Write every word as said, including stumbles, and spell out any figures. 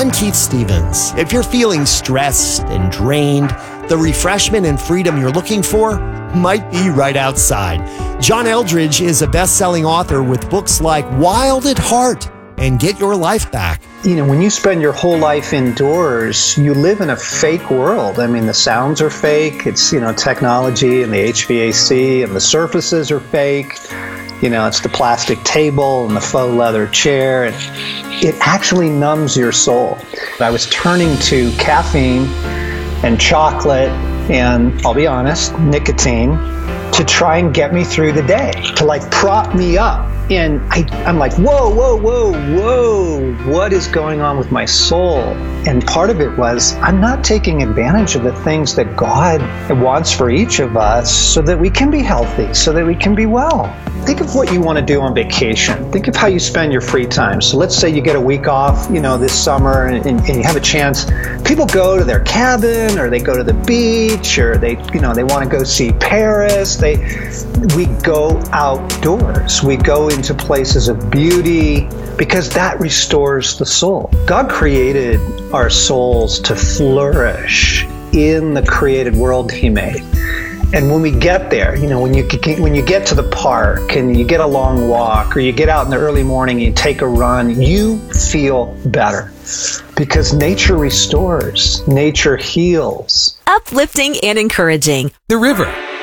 I'm Keith Stevens. If you're feeling stressed and drained, the refreshment and freedom you're looking for might be right outside. John Eldredge is a best-selling author with books like Wild at Heart and Get Your Life Back. You know, when you spend your whole life indoors, you live in a fake world. I mean, the sounds are fake. It's, you know, technology and the H V A C and the surfaces are fake. You know, it's the plastic table and the faux leather chair. And it actually numbs your soul. I was turning to caffeine and chocolate and, I'll be honest, nicotine to try and get me through the day, to like prop me up. And I, I'm like, whoa, whoa, whoa, whoa, what is going on with my soul? And part of it was, I'm not taking advantage of the things that God wants for each of us so that we can be healthy, so that we can be well. Think of what you want to do on vacation. Think of how you spend your free time. So let's say you get a week off, you know, this summer and, and, and you have a chance. People go to their cabin or they go to the beach or they, you know, they want to go see Paris. They, we go outdoors. We go into places of beauty because that restores the soul. God created our souls to flourish in the created world He made. And when we get there, you know, when you get, when you get to the park and you get a long walk or you get out in the early morning and you take a run, you feel better because nature restores, nature heals. Uplifting and encouraging. The River,